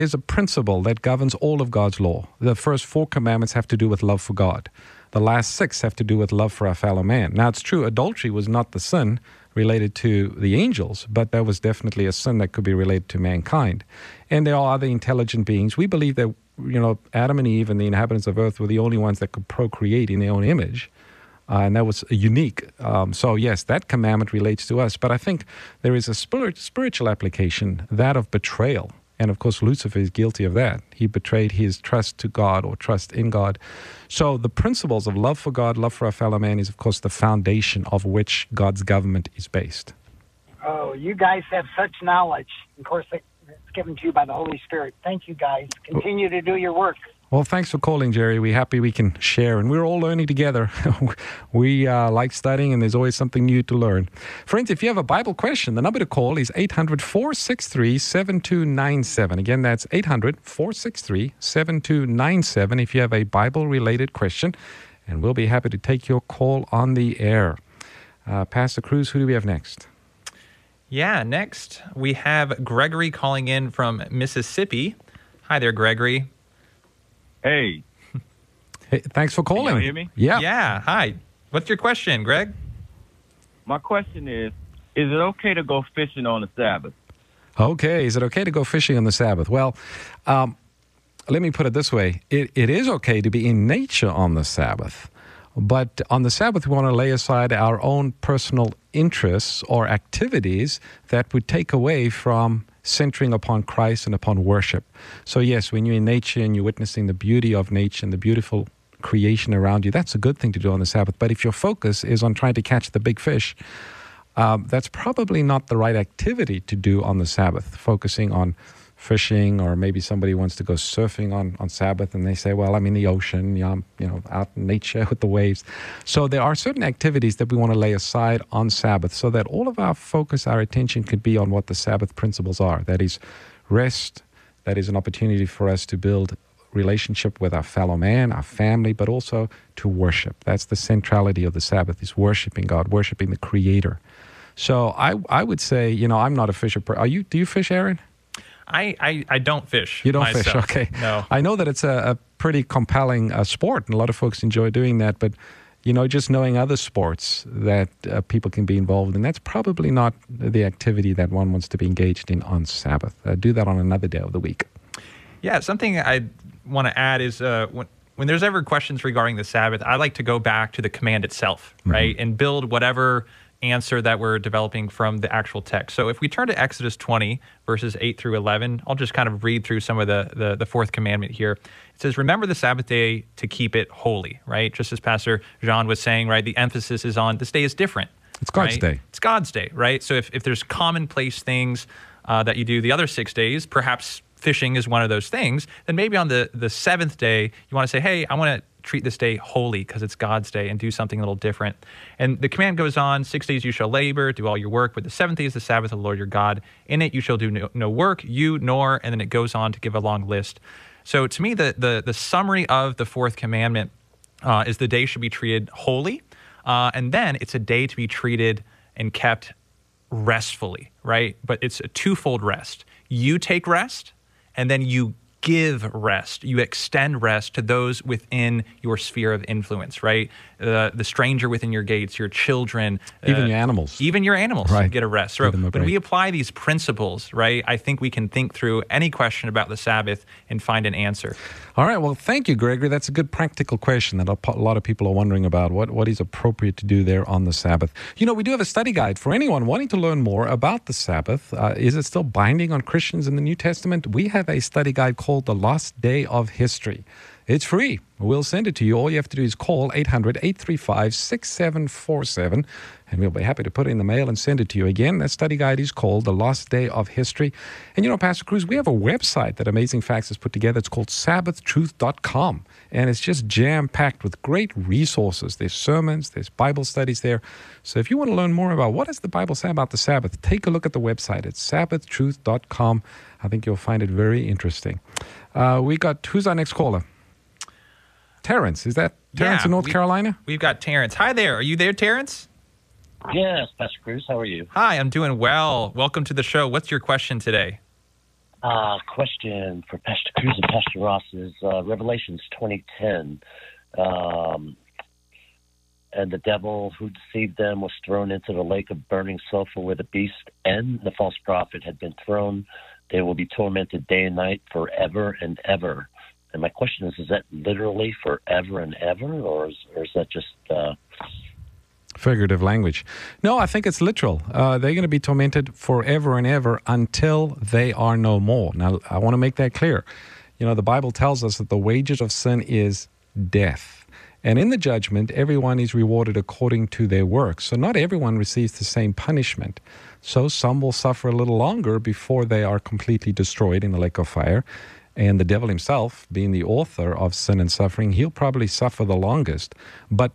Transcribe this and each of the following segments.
is a principle that governs all of God's law. The first 4 commandments have to do with love for God. The last 6 have to do with love for our fellow man. Now, it's true, adultery was not the sin related to the angels, but that was definitely a sin that could be related to mankind. And there are other intelligent beings. We believe that, Adam and Eve and the inhabitants of earth were the only ones that could procreate in their own image. And that was unique. So, yes, that commandment relates to us. But I think there is a spiritual application, that of betrayal. And, of course, Lucifer is guilty of that. He betrayed his trust to God or trust in God. So the principles of love for God, love for our fellow man is, of course, the foundation of which God's government is based. Oh, you guys have such knowledge. Of course, it's given to you by the Holy Spirit. Thank you, guys. Continue to do your work. Well, thanks for calling, Jerry. We're happy we can share, and we're all learning together. We like studying, and there's always something new to learn. Friends, if you have a Bible question, the number to call is 800-463-7297. Again, that's 800-463-7297 if you have a Bible-related question, and we'll be happy to take your call on the air. Pastor Cruz, who do we have next? Yeah, next we have Gregory calling in from Mississippi. Hi there, Gregory. Hey. Hey, thanks for calling. Can you hear me? Yeah. Yeah, hi. What's your question, Greg? My question is it okay to go fishing on the Sabbath? Okay, is it okay to go fishing on the Sabbath? Well, let me put it this way. It is okay to be in nature on the Sabbath, but on the Sabbath we want to lay aside our own personal interests or activities that would take away from centering upon Christ and upon worship. So yes, when you're in nature and you're witnessing the beauty of nature and the beautiful creation around you, that's a good thing to do on the Sabbath. But if your focus is on trying to catch the big fish, that's probably not the right activity to do on the Sabbath, focusing on fishing, or maybe somebody wants to go surfing on Sabbath and they say, well, I'm in the ocean, I'm out in nature with the waves. So there are certain activities that we want to lay aside on Sabbath so that all of our focus, our attention could be on what the Sabbath principles are. That is rest, that is an opportunity for us to build relationship with our fellow man, our family, but also to worship. That's the centrality of the Sabbath, is worshiping God, worshiping the Creator. So I would say, I'm not a fisher. Do you fish, Aaron? I don't fish. You don't myself. fish, okay. No. I know that it's a pretty compelling sport, and a lot of folks enjoy doing that, but, just knowing other sports that people can be involved in, that's probably not the activity that one wants to be engaged in on Sabbath. Do that on another day of the week. Yeah, something I want to add is when there's ever questions regarding the Sabbath, I like to go back to the command itself, right, and build whatever answer that we're developing from the actual text. So if we turn to Exodus 20, verses 8 through 11, I'll just kind of read through some of the fourth commandment here. It says, remember the Sabbath day to keep it holy, right? Just as Pastor Jean was saying, right, the emphasis is on this day is different. It's God's day. It's God's day, right? So if there's commonplace things that you do the other 6 days, perhaps fishing is one of those things, then maybe on the seventh day, you want to say, hey, I want to treat this day holy because it's God's day and do something a little different. And the command goes on, 6 days you shall labor, do all your work, but the seventh day is the Sabbath of the Lord your God. In it you shall do no work, you nor, and then it goes on to give a long list. So to me, the summary of the fourth commandment is the day should be treated holy, and then it's a day to be treated and kept restfully, right? But it's a twofold rest. You take rest, and then you give rest. You extend rest to those within your sphere of influence, right? The stranger within your gates, your children. Even your animals. Even your animals right. get a rest. So when we apply these principles, right, I think we can think through any question about the Sabbath and find an answer. All right. Well, thank you, Gregory. That's a good practical question that a lot of people are wondering about. What is appropriate to do there on the Sabbath? We do have a study guide for anyone wanting to learn more about the Sabbath. Is it still binding on Christians in the New Testament? We have a study guide called The Lost Day of History. It's free. We'll send it to you. All you have to do is call 800-835-6747, and we'll be happy to put it in the mail and send it to you. Again, that study guide is called The Lost Day of History. And Pastor Cruz, we have a website that Amazing Facts has put together. It's called sabbathtruth.com, and it's just jam-packed with great resources. There's sermons, there's Bible studies there. So if you want to learn more about what does the Bible say about the Sabbath, take a look at the website. It's sabbathtruth.com. I think you'll find it very interesting. Who's our next caller? Terrence. Is that Terrence in North Carolina? We've got Terrence. Hi there. Are you there, Terrence? Yes, Pastor Cruz. How are you? Hi, I'm doing well. Welcome to the show. What's your question today? Question for Pastor Cruz and Pastor Ross is Revelations 20:10. And the devil who deceived them was thrown into the lake of burning sulfur where the beast and the false prophet had been thrown. They will be tormented day and night forever and ever. And my question is that literally forever and ever, or is that just... Figurative language? No, I think it's literal. They're going to be tormented forever and ever until they are no more. Now, I want to make that clear. You know, the Bible tells us that the wages of sin is death. And in the judgment, everyone is rewarded according to their works. So not everyone receives the same punishment. So some will suffer a little longer before they are completely destroyed in the lake of fire. And the devil himself, being the author of sin and suffering, he'll probably suffer the longest. But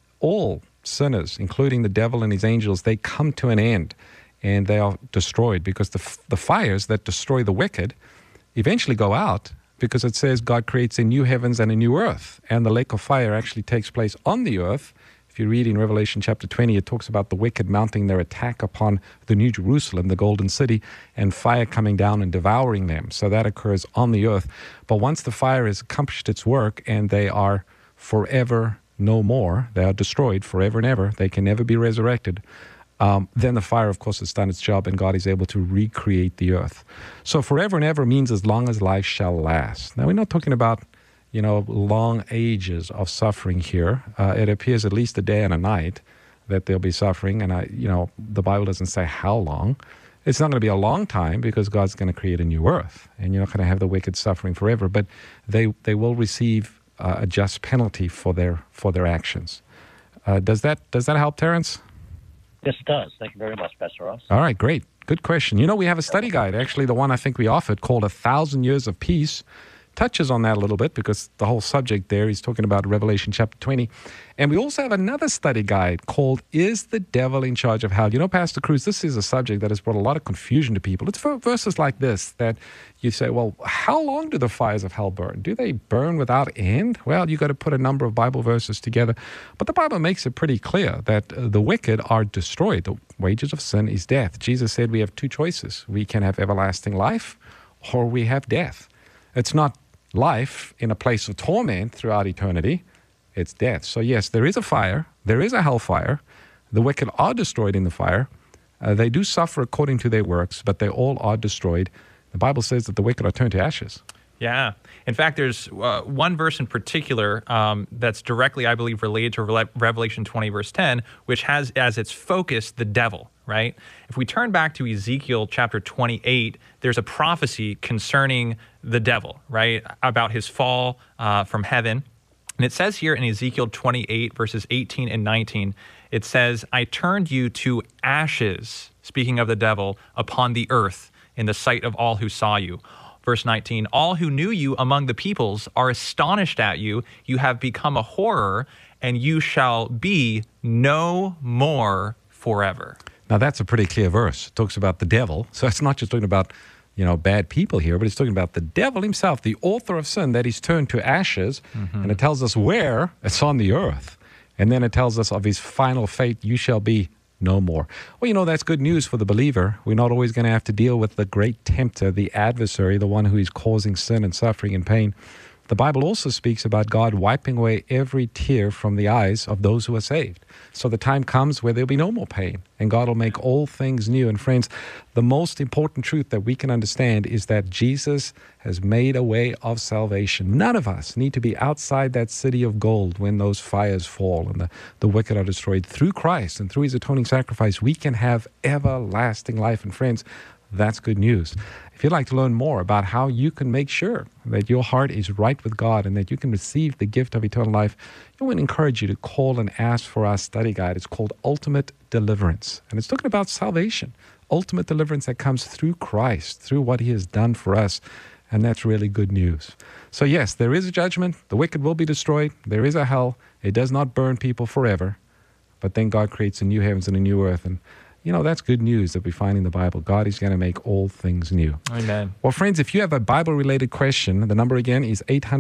all sinners, including the devil and his angels, they come to an end and they are destroyed, because the fires that destroy the wicked eventually go out, because it says God creates a new heavens and a new earth. And the lake of fire actually takes place on the earth. If you read in Revelation chapter 20, it talks about the wicked mounting their attack upon the New Jerusalem, the golden city, and fire coming down and devouring them. So that occurs on the earth. But once the fire has accomplished its work and they are forever no more, they are destroyed forever and ever, they can never be resurrected, then the fire, of course, has done its job and God is able to recreate the earth. So forever and ever means as long as life shall last. Now, we're not talking about, you know, long ages of suffering here. It appears at least a day and a night that they'll be suffering. And, the Bible doesn't say how long. It's not going to be a long time, because God's going to create a new earth. And you're not going to have the wicked suffering forever. But they will receive a just penalty for their actions. Does that help, Terrence? Yes, it does. Thank you very much, Pastor Ross. All right, great. Good question. You know, we have a study guide, actually, the one I think we offered, called 1,000 Years of Peace. Touches on that a little bit, because the whole subject there is talking about Revelation chapter 20. And we also have another study guide called Is the Devil in Charge of Hell? You know, Pastor Cruz, this is a subject that has brought a lot of confusion to people. It's for verses like this that you say, well, how long do the fires of hell burn? Do they burn without end? Well, you've got to put a number of Bible verses together. But the Bible makes it pretty clear that the wicked are destroyed. The wages of sin is death. Jesus said we have two choices. We can have everlasting life, or we have death. It's not life in a place of torment throughout eternity. It's death. So yes, there is a fire. There is a hellfire. The wicked are destroyed in the fire. They do suffer according to their works, but they all are destroyed. The Bible says that the wicked are turned to ashes. Yeah. In fact, there's one verse in particular that's directly, I believe, related to Revelation 20, verse 10, which has as its focus the devil, right? If we turn back to Ezekiel chapter 28, there's a prophecy concerning the devil, right, about his fall from heaven. And it says here in Ezekiel 28, verses 18 and 19, it says, I turned you to ashes, speaking of the devil, upon the earth in the sight of all who saw you. Verse 19, all who knew you among the peoples are astonished at you. You have become a horror, and you shall be no more forever. Now, that's a pretty clear verse. It talks about the devil. So it's not just talking about, bad people here, but it's talking about the devil himself, the author of sin, that he's turned to ashes. Mm-hmm. And it tells us where. It's on the earth. And then it tells us of his final fate, you shall be no more. Well, that's good news for the believer. We're not always going to have to deal with the great tempter, the adversary, the one who is causing sin and suffering and pain. The Bible also speaks about God wiping away every tear from the eyes of those who are saved. So the time comes where there'll be no more pain, and God will make all things new. And friends, the most important truth that we can understand is that Jesus has made a way of salvation. None of us need to be outside that city of gold when those fires fall and the wicked are destroyed. Through Christ and through his atoning sacrifice, we can have everlasting life. And friends, that's good news. If you'd like to learn more about how you can make sure that your heart is right with God and that you can receive the gift of eternal life, I would encourage you to call and ask for our study guide. It's called Ultimate Deliverance. And it's talking about salvation, ultimate deliverance that comes through Christ, through what he has done for us. And that's really good news. So yes, there is a judgment. The wicked will be destroyed. There is a hell. It does not burn people forever. But then God creates a new heavens and a new earth. And that's good news that we find in the Bible. God is going to make all things new. Amen. Well, friends, if you have a Bible-related question, the number again is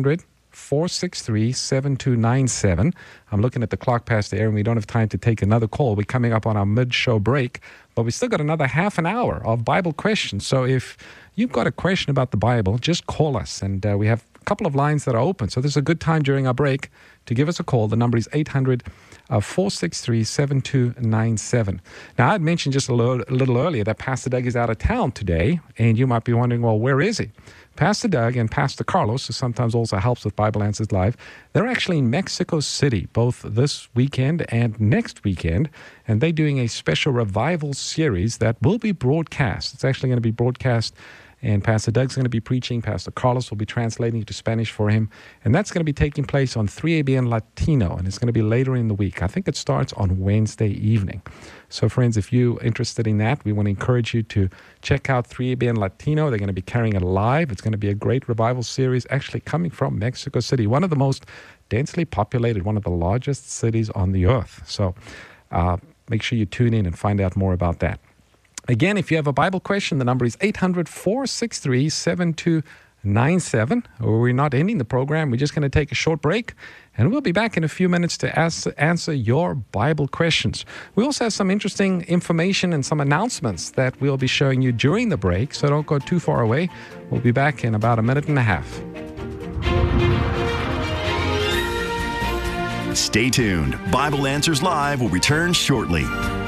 800-463-7297. I'm looking at the clock, Pastor Aaron. We don't have time to take another call. We're coming up on our mid-show break, but we still got another half an hour of Bible questions. So if you've got a question about the Bible, just call us, and we have a couple of lines that are open. So this is a good time during our break to give us a call. The number is 800-463-7297. Now, I had mentioned just a little earlier that Pastor Doug is out of town today, and you might be wondering, well, where is he? Pastor Doug and Pastor Carlos, who sometimes also helps with Bible Answers Live, they're actually in Mexico City, both this weekend and next weekend, and they're doing a special revival series that will be broadcast. It's actually going to be broadcast, and Pastor Doug's going to be preaching. Pastor Carlos will be translating it to Spanish for him, and that's going to be taking place on 3ABN Latino, and it's going to be later in the week. I think it starts on Wednesday evening. So, friends, if you're interested in that, we want to encourage you to check out 3ABN Latino. They're going to be carrying it live. It's going to be a great revival series actually coming from Mexico City, one of the most densely populated, one of the largest cities on the earth. So make sure you tune in and find out more about that. Again, if you have a Bible question, the number is 800-463-7297. We're not ending the program. We're just going to take a short break, and we'll be back in a few minutes to answer your Bible questions. We also have some interesting information and some announcements that we'll be showing you during the break, so don't go too far away. We'll be back in about a minute and a half. Stay tuned. Bible Answers Live will return shortly.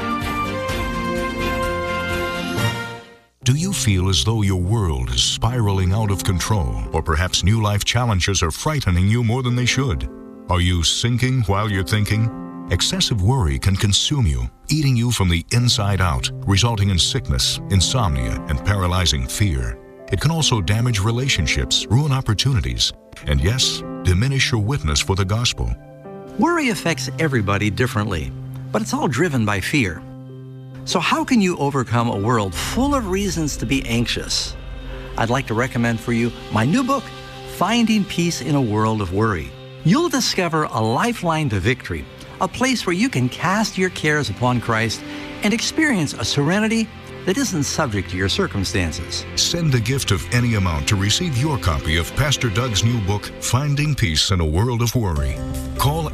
Do you feel as though your world is spiraling out of control, or perhaps new life challenges are frightening you more than they should? Are you sinking while you're thinking? Excessive worry can consume you, eating you from the inside out, resulting in sickness, insomnia, and paralyzing fear. It can also damage relationships, ruin opportunities, and yes, diminish your witness for the gospel. Worry affects everybody differently, but it's all driven by fear. So how can you overcome a world full of reasons to be anxious? I'd like to recommend for you my new book, Finding Peace in a World of Worry. You'll discover a lifeline to victory, a place where you can cast your cares upon Christ and experience a serenity that isn't subject to your circumstances. Send a gift of any amount to receive your copy of Pastor Doug's new book, Finding Peace in a World of Worry. Call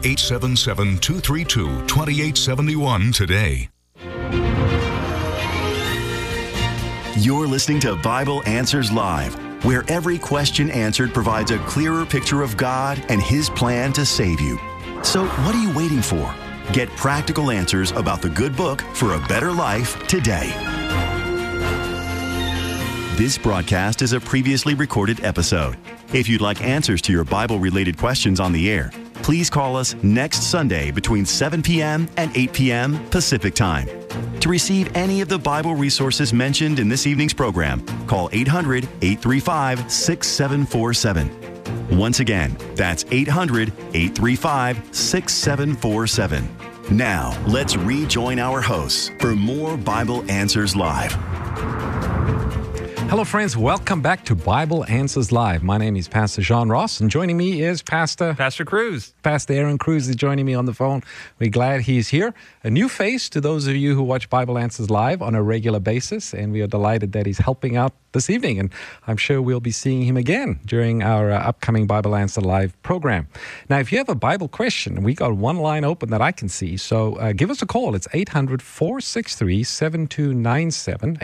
877-232-2871 today. You're listening to Bible Answers Live, where every question answered provides a clearer picture of God and His plan to save you. So what are you waiting for? Get practical answers about the good book for a better life today. This broadcast is a previously recorded episode. If you'd like answers to your Bible-related questions on the air, please call us next Sunday between 7 p.m. and 8 p.m. Pacific Time. To receive any of the Bible resources mentioned in this evening's program, call 800-835-6747. Once again, that's 800-835-6747. Now, let's rejoin our hosts for more Bible Answers Live. Hello, friends. Welcome back to Bible Answers Live. My name is Pastor John Ross, and joining me is Pastor Cruz. Pastor Aaron Cruz is joining me on the phone. We're glad he's here. A new face to those of you who watch Bible Answers Live on a regular basis, and we are delighted that he's helping out this evening, and I'm sure we'll be seeing him again during our upcoming Bible Answer Live program. Now, if you have a Bible question, we got one line open that I can see, so give us a call. It's 800-463-7297,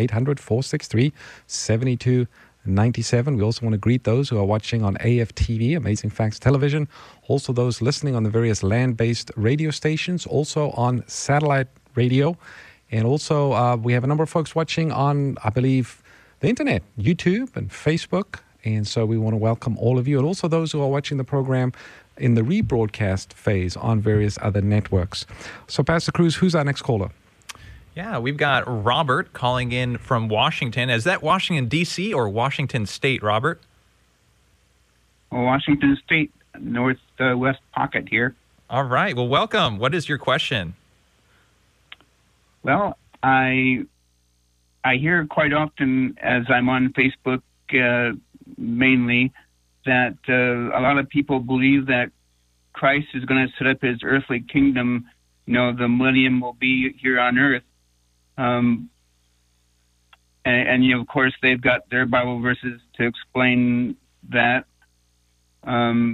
800-463-7297. We also want to greet those who are watching on AFTV, Amazing Facts Television, also those listening on the various land-based radio stations, also on satellite radio, and also we have a number of folks watching on, I believe, the internet, YouTube and Facebook, and so we want to welcome all of you, and also those who are watching the program in the rebroadcast phase on various other networks. So, Pastor Cruz, who's our next caller? Yeah, we've got Robert calling in from Washington. Is that Washington, D.C. or Washington State, Robert? Washington State, northwest pocket here. All right. Well, welcome. What is your question? Well, I hear quite often, as I'm on Facebook mainly, that a lot of people believe that Christ is going to set up his earthly kingdom. You know, the millennium will be here on earth. And you know, of course, they've got their Bible verses to explain that.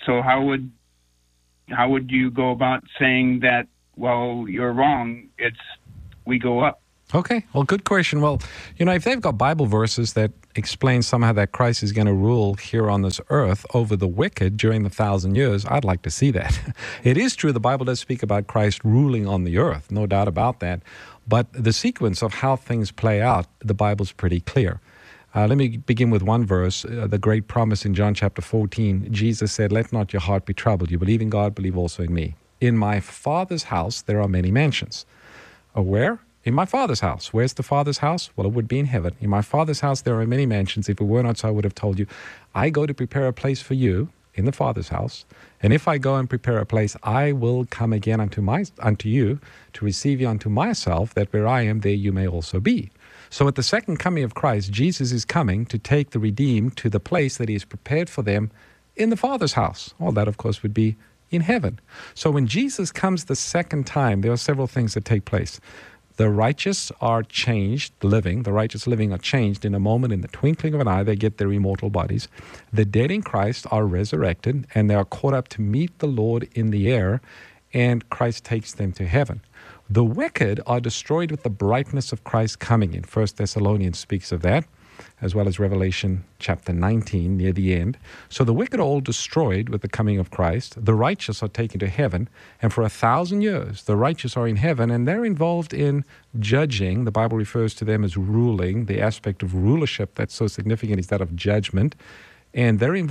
So how would you go about saying that, well, you're wrong, we go up? Okay, well, good question. Well, if they've got Bible verses that explain somehow that Christ is going to rule here on this earth over the wicked during the 1,000 years, I'd like to see that. It is true, the Bible does speak about Christ ruling on the earth, no doubt about that. But the sequence of how things play out, the Bible's pretty clear. Let me begin with one verse, the great promise in John chapter 14. Jesus said, "Let not your heart be troubled. You believe in God, believe also in me. In my Father's house there are many mansions." Where? In my Father's house. Where's the Father's house? Well, it would be in heaven. In my Father's house there are many mansions. If it were not so, I would have told you. I go to prepare a place for you in the Father's house. And if I go and prepare a place, I will come again unto you to receive you unto myself, that where I am, there you may also be. So at the second coming of Christ, Jesus is coming to take the redeemed to the place that he has prepared for them in the Father's house. All that, of course, would be in heaven. So when Jesus comes the second time, there are several things that take place. The righteous are changed, the righteous living are changed in a moment, in the twinkling of an eye. They get their immortal bodies. The dead in Christ are resurrected, and they are caught up to meet the Lord in the air, and Christ takes them to heaven. The wicked are destroyed with the brightness of Christ coming in. 1 Thessalonians speaks of that, as well as Revelation chapter 19 near the end. So the wicked are all destroyed with the coming of Christ. The righteous are taken to heaven. And for 1,000 years, the righteous are in heaven, and they're involved in judging. The Bible refers to them as ruling. The aspect of rulership that's so significant is that of judgment. And they're involved